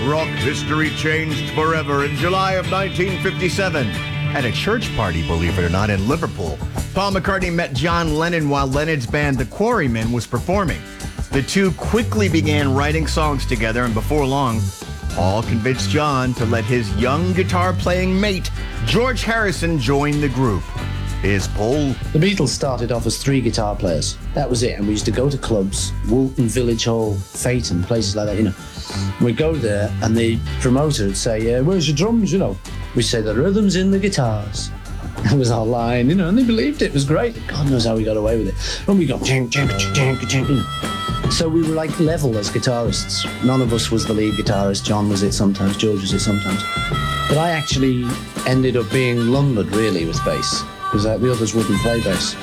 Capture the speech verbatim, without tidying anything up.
rock history changed forever in July of nineteen fifty-seven. At a church party, believe it or not, in Liverpool, Paul McCartney met John Lennon while Lennon's band The Quarrymen was performing. The two quickly began writing songs together, and before long, Paul convinced John to let his young guitar-playing mate, George Harrison, join the group. Here's Paul. The Beatles started off as three guitar players. That was it. And we used to go to clubs, Woolton Village Hall, Phaeton, places like that, you know. We'd go there and the promoter would say, yeah, where's your drums, you know? We'd say, the rhythm's in the guitars. That was our line, you know, and they believed it. It was great. God knows how we got away with it. And we go, jink, jink, jink, jink, you know. So we were like level as guitarists. None of us was the lead guitarist. John was it sometimes, George was it sometimes. But I actually ended up being lumbered, really, with bass, because uh, the others wouldn't play bass.